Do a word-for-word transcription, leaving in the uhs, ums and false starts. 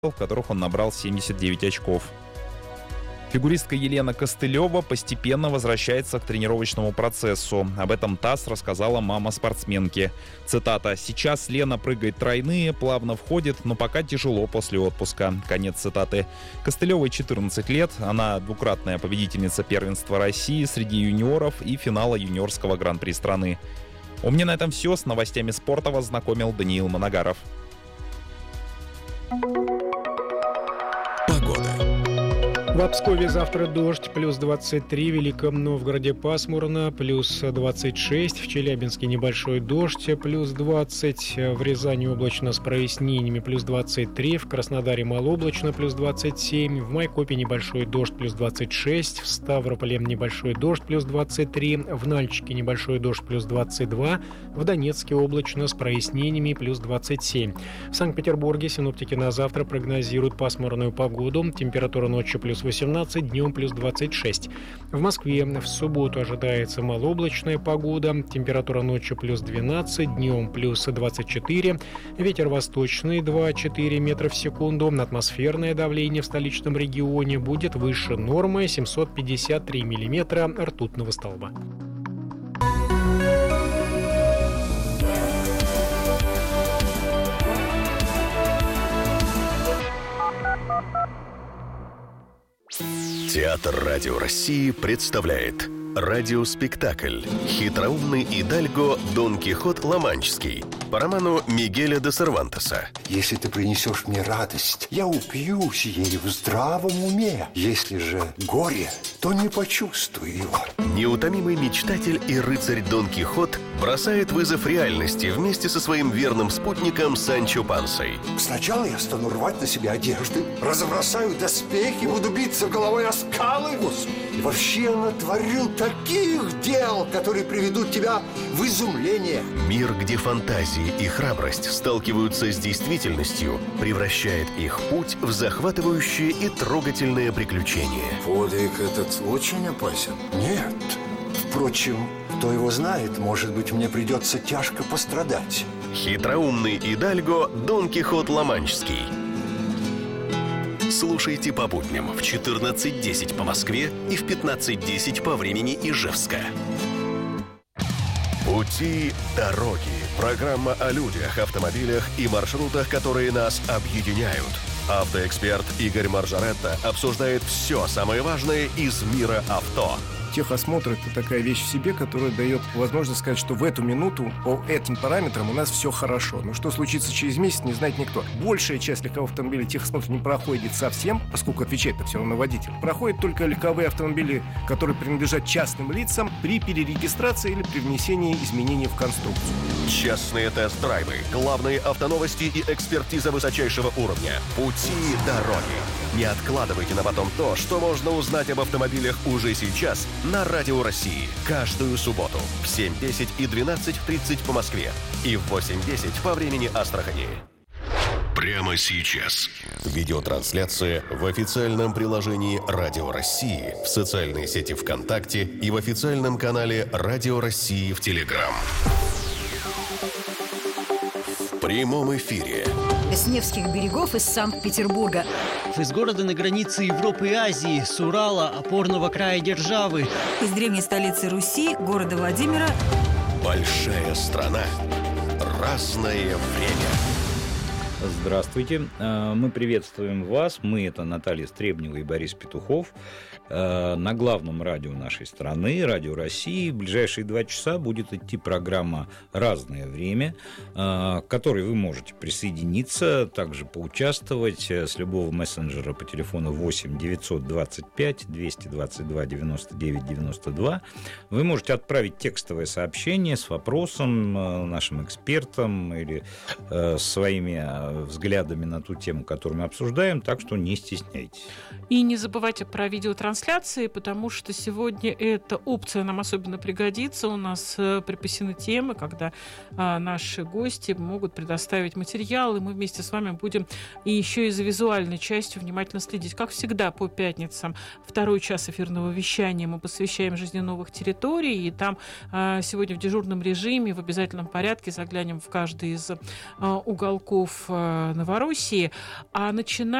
в которых он набрал семьдесят девять очков. Фигуристка Елена Костылева постепенно возвращается к тренировочному процессу. Об этом ТАСС рассказала мама спортсменки. Цитата: «Сейчас Лена прыгает тройные, плавно входит, но пока тяжело после отпуска». Конец цитаты. Костылевой четырнадцать лет. Она двукратная победительница первенства России среди юниоров и финала юниорского гран-при страны. У меня на этом все. С новостями спорта вас знакомил Даниил Манагаров. В Пскове завтра дождь, плюс двадцать три, в Великом Новгороде пасмурно, плюс двадцать шесть, в Челябинске небольшой дождь, плюс двадцать, в Рязани облачно с прояснениями, плюс двадцать три, в Краснодаре малооблачно, плюс двадцать семь, в Майкопе небольшой дождь, плюс двадцать шесть, в Ставрополе небольшой дождь, плюс двадцать три, в Нальчике небольшой дождь, плюс двадцать два, в Донецке облачно с прояснениями, плюс двадцать семь. В Санкт-Петербурге синоптики на завтра прогнозируют пасмурную погоду, температура ночью плюс восемнадцать, днем плюс двадцать шесть. В Москве в субботу ожидается малооблачная погода, температура ночью плюс двенадцать, днем плюс двадцать четыре, ветер восточный два-четыре метра в секунду, атмосферное давление в столичном регионе будет выше нормы семьсот пятьдесят три миллиметра ртутного столба. Театр Радио России представляет радиоспектакль «Хитроумный идальго Дон Кихот Ла-Манческий» по роману Мигеля де Сервантеса. Если ты принесешь мне радость, я упьюсь ей в здравом уме. Если же горе, то не почувствую его. Неутомимый мечтатель и рыцарь Дон Кихот бросает вызов реальности вместе со своим верным спутником Санчо Пансой. Сначала я стану рвать на себе одежды, разбросаю доспехи, буду биться головой о скалы. И вообще я натворю таких дел, которые приведут тебя в изумление. Мир, где фантазии и храбрость сталкиваются с действительностью, превращает их путь в захватывающее и трогательное приключение. Подвиг этот очень опасен. Нет. Впрочем, кто его знает, может быть, мне придется тяжко пострадать. Хитроумный идальго Дон Кихот Ла-Манческий. Слушайте по будням в четырнадцать десять по Москве и в пятнадцать десять по времени Ижевска. Пути дороги. Программа о людях, автомобилях и маршрутах, которые нас объединяют. Автоэксперт Игорь Маржаретта обсуждает все самое важное из мира авто. Техосмотр – это такая вещь в себе, которая дает возможность сказать, что в эту минуту по этим параметрам у нас все хорошо. Но что случится через месяц, не знает никто. Большая часть легковых автомобилей техосмотр не проходит совсем, поскольку отвечает-то все равно водитель. Проходят только легковые автомобили, которые принадлежат частным лицам при перерегистрации или при внесении изменений в конструкцию. Частные тест-драйвы, главные автоновости и экспертиза высочайшего уровня. Пути дороги. Не откладывайте на потом то, что можно узнать об автомобилях уже сейчас на Радио России. Каждую субботу в семь десять и двенадцать тридцать по Москве и в восемь десять по времени Астрахани. Прямо сейчас. Видеотрансляция в официальном приложении Радио России, в социальной сети ВКонтакте и в официальном канале Радио России в Телеграм. В прямом эфире. С Невских берегов из Санкт-Петербурга. Из города на границе Европы и Азии, с Урала, опорного края державы. Из древней столицы Руси, города Владимира. Большая страна. Разное время. Здравствуйте. Мы приветствуем вас. Мы — это Наталья Стребнева и Борис Петухов. На главном радио нашей страны, Радио России, в ближайшие два часа будет идти программа «Разное время», к которой вы можете присоединиться, также поучаствовать с любого мессенджера по телефону восемь девятьсот двадцать пять двести двадцать два девяносто девять девяносто два. Вы можете отправить текстовое сообщение с вопросом нашим экспертам или своими взглядами на ту тему, которую мы обсуждаем, так что не стесняйтесь. И не забывайте про видеотрансляции, потому что сегодня эта опция нам особенно пригодится. У нас припасены темы, когда а, наши гости могут предоставить материалы, мы вместе с вами будем и еще и за визуальной частью внимательно следить. Как всегда, по пятницам второй час эфирного вещания мы посвящаем жизни новых территорий, и там а, сегодня в дежурном режиме в обязательном порядке заглянем в каждый из а, уголков Новороссии, а начиная